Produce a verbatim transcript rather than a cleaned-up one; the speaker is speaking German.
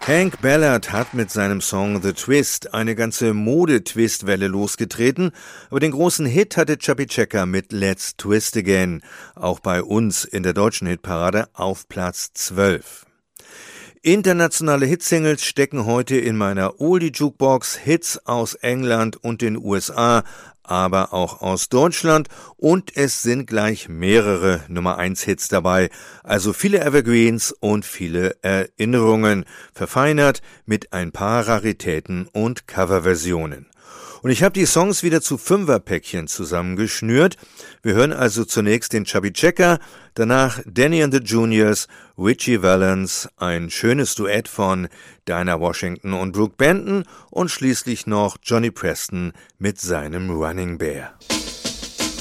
Hank Ballard hat mit seinem Song The Twist eine ganze Mode-Twist-Welle losgetreten, aber den großen Hit hatte Chubby Checker mit Let's Twist Again, auch bei uns in der deutschen Hitparade auf Platz zwölf. Internationale Hitsingles stecken heute in meiner Oldie-Jukebox, Hits aus England und den U S A, aber auch aus Deutschland, und es sind gleich mehrere Nummer eins Hits dabei, also viele Evergreens und viele Erinnerungen, verfeinert mit ein paar Raritäten und Coverversionen. Und ich habe die Songs wieder zu Fünferpäckchen zusammengeschnürt. Wir hören also zunächst den Chubby Checker, danach Danny and the Juniors, Ritchie Valens, ein schönes Duett von Dinah Washington und Brooke Benton und schließlich noch Johnny Preston mit seinem Running Bear.